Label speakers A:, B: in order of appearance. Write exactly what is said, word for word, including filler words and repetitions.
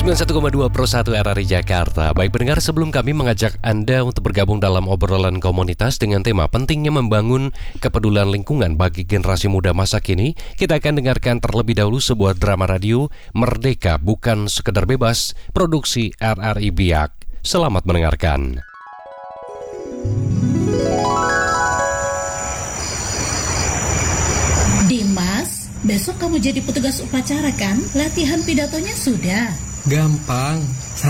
A: sembilan puluh satu koma dua Pro satu R R I Jakarta. Baik pendengar, sebelum kami mengajak Anda untuk bergabung dalam obrolan komunitas dengan tema pentingnya membangun kepedulian lingkungan bagi generasi muda masa kini, kita akan dengarkan terlebih dahulu sebuah drama radio Merdeka Bukan Sekedar Bebas, produksi R R I Biak. Selamat mendengarkan.
B: Dimas, besok kamu jadi petugas upacara kan? Latihan pidatonya sudah.
C: Gampang.